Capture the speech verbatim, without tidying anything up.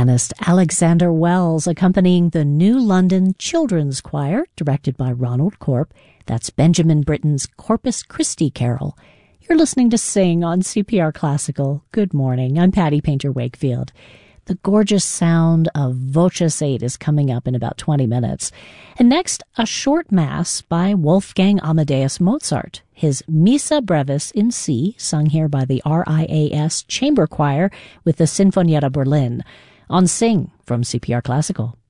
Pianist Alexander Wells accompanying the New London Children's Choir, directed by Ronald Corp. That's Benjamin Britten's Corpus Christi Carol. You're listening to Sing on C P R Classical. Good morning. I'm Patty Painter Wakefield. The gorgeous sound of Voces eight is coming up in about twenty minutes. And next, a short mass by Wolfgang Amadeus Mozart. His Missa Brevis in C, sung here by the R I A S Chamber Choir with the Sinfonietta Berlin. On Sing from C P R Classical.